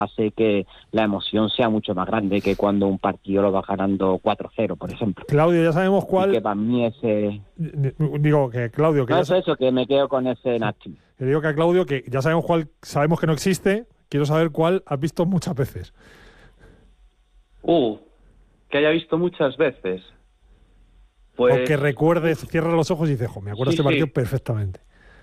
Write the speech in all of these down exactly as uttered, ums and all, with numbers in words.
hace que la emoción sea mucho más grande que cuando un partido lo va ganando cuatro cero, por ejemplo. Claudio, ya sabemos cuál... Y que para mí ese... Digo, que Claudio... Que no, ya eso, sa... eso, que me quedo con ese Nacho. Que digo que a Claudio, que ya sabemos cuál, sabemos que no existe, quiero saber cuál has visto muchas veces. Uh, que haya visto muchas veces. Pues... O que recuerdes, cierra los ojos y dices, jo, me acuerdo de sí, este partido sí. perfectamente.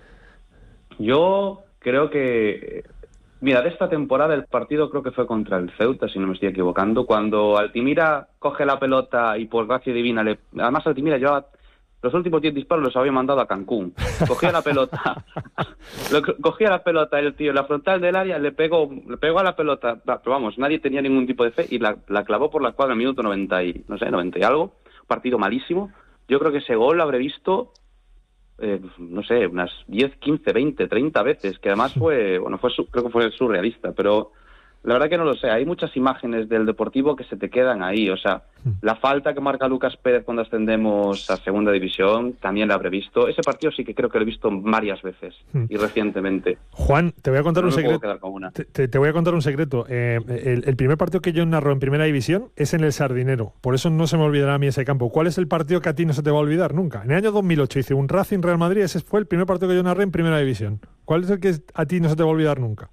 Yo creo que... Mira, de esta temporada el partido creo que fue contra el Ceuta, si no me estoy equivocando, cuando Altimira coge la pelota y por gracia divina le... Además Altimira llevaba... Los últimos diez disparos los había mandado a Cancún. Cogía la pelota, lo, cogía la pelota el tío en la frontal del área, le pegó, le pegó a la pelota, pero vamos, nadie tenía ningún tipo de fe y la, la clavó por la cuadra en el minuto noventa y, no sé, noventa y algo. Partido malísimo. Yo creo que ese gol lo habré visto, eh, no sé, unas diez, quince, veinte, treinta veces, que además fue, bueno, fue creo que fue surrealista, pero la verdad que no lo sé. Hay muchas imágenes del Deportivo que se te quedan ahí, o sea, la falta que marca Lucas Pérez cuando ascendemos a Segunda División, también la habré visto. Ese partido sí que creo que lo he visto varias veces y recientemente. Juan, te voy a contar no un me secreto. puedo quedar con una. Te, te, te voy a contar un secreto. Eh, el, el primer partido que yo narro en Primera División es en el Sardinero. Por eso no se me olvidará a mí ese campo. ¿Cuál es el partido que a ti no se te va a olvidar nunca? En el año dos mil ocho hice un Racing Real Madrid. Ese fue el primer partido que yo narré en Primera División. ¿Cuál es el que a ti no se te va a olvidar nunca?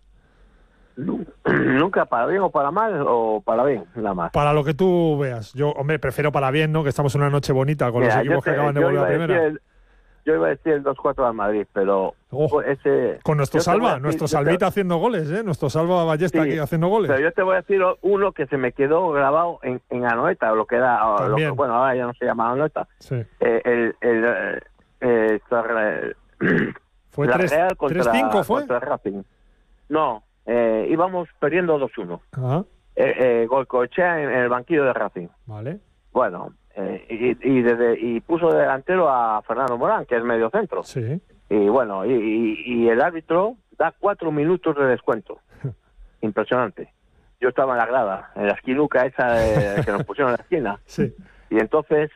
Nunca, para bien o para mal, o para bien, nada más. Para lo que tú veas. Yo, hombre, prefiero para bien, ¿no? Que estamos en una noche bonita con Mira, los equipos te, que acaban de volver a Primera. El, yo iba a decir el dos cuatro al Madrid, pero... Oh, ese, con nuestro Salva, decir, nuestro Salvita te... haciendo goles, ¿eh? Nuestro Salva Ballesta sí, aquí haciendo goles. Pero yo te voy a decir uno que se me quedó grabado en, en Anoeta, lo que era... Lo que, bueno, ahora ya no se llama Anoeta. Sí. Eh, el... el, el, el, el, el ¿Fue tres cinco, fue? Contra Racing. No. Eh, íbamos perdiendo dos uno. Ajá. Eh, eh, Goicoechea en, en el banquillo de Racing. Vale. Bueno, eh, y, y, desde, y puso de delantero a Fernando Morán, que es medio centro. Sí. Y bueno, y, y, y el árbitro da cuatro minutos de descuento. Impresionante. Yo estaba en la grada, en la esquinuca esa de, que nos pusieron en la esquina. Sí. Y entonces,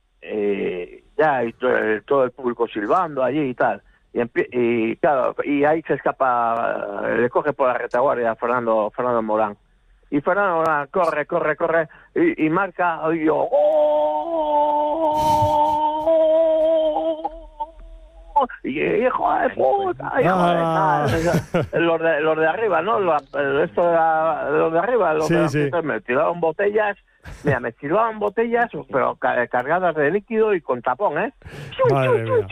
eh, ya y todo, el, todo el público silbando allí y tal. Y, y claro, y ahí se escapa, le coge por la retaguardia a Fernando, Fernando Morán. Y Fernando Morán corre, corre, corre, y, y marca, y yo, ¡oh! Y hijo de puta, hijo ah. de tal. Los de, los de arriba, ¿no? Los, esto de, la, los de arriba, los sí, de sí. me tiraron botellas. Mira, me tiraban botellas, pero cargadas de líquido y con tapón, ¿eh? Madre mía.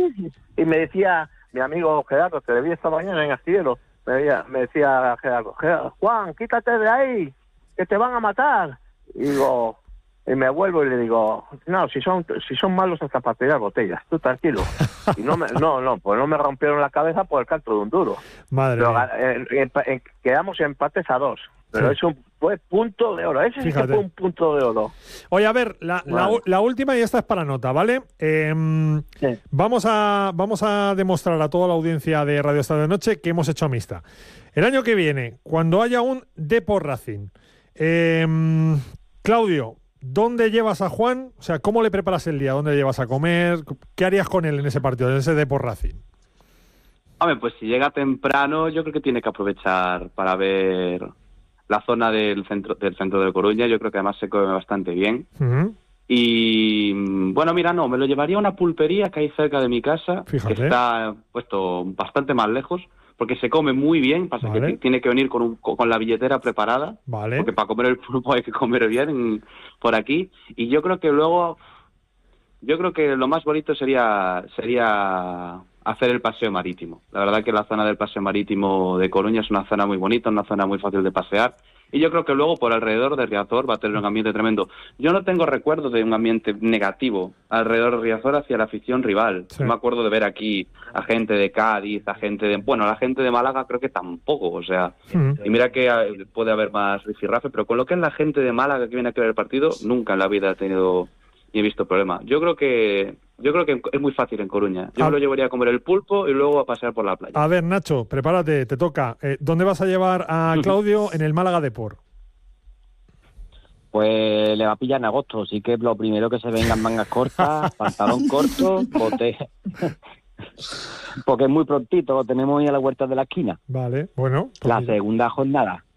Y me decía mi amigo Gerardo, que le vi esta mañana en Astillero, me, veía, me decía Gerardo, Gerardo, Juan, quítate de ahí, que te van a matar. Y digo, y me vuelvo y le digo, no, si son si son malos hasta para tirar botellas, tú tranquilo. Y no, me, no, no, pues no me rompieron la cabeza por el canto de un duro. Madre pero, mía. En, en, en, quedamos empates a dos. Pero sí. Eso fue punto de oro. Ese sí que fue un punto de oro. Oye, a ver, la, bueno. la, la última y esta es para nota, ¿vale? Eh, sí. vamos, a, vamos a demostrar a toda la audiencia de Radio Estadio de Noche que hemos hecho amistad. El año que viene, cuando haya un Depor Racing, eh, Claudio, ¿dónde llevas a Juan? O sea, ¿cómo le preparas el día? ¿Dónde le llevas a comer? ¿Qué harías con él en ese partido, en ese Depor Racing? Hombre, pues si llega temprano, yo creo que tiene que aprovechar para ver la zona del centro del centro de Coruña. Yo creo que además se come bastante bien. Uh-huh. Y bueno, mira, no, me lo llevaría a una pulpería que hay cerca de mi casa. Fíjate. Que está puesto bastante más lejos, porque se come muy bien. Pasa vale. que tiene que venir con un, con la billetera preparada, vale. porque para comer el pulpo hay que comer bien en, por aquí. Y yo creo que luego, yo creo que lo más bonito sería sería hacer el paseo marítimo. La verdad que la zona del paseo marítimo de Coruña es una zona muy bonita, una zona muy fácil de pasear, y yo creo que luego por alrededor de Riazor va a tener un ambiente tremendo. Yo no tengo recuerdo de un ambiente negativo alrededor de Riazor hacia la afición rival. Sí. No me acuerdo de ver aquí a gente de Cádiz, a gente de... Bueno, la gente de Málaga creo que tampoco, o sea... Mm. Y mira que puede haber más rifirrafe, pero con lo que es la gente de Málaga que viene a ver el partido, nunca en la vida he tenido y he visto problema. Yo creo que... Yo creo que es muy fácil en Coruña. Yo ah. me lo llevaría a comer el pulpo y luego a pasear por la playa. A ver, Nacho, prepárate, te toca. Eh, ¿Dónde vas a llevar a Claudio en el Málaga Depor? Pues le va a pillar en agosto, así que lo primero que se vengan mangas cortas, pantalón corto, bote... porque es muy prontito, lo tenemos ahí a la huerta de la esquina. Vale, bueno. Pues la mira. segunda jornada.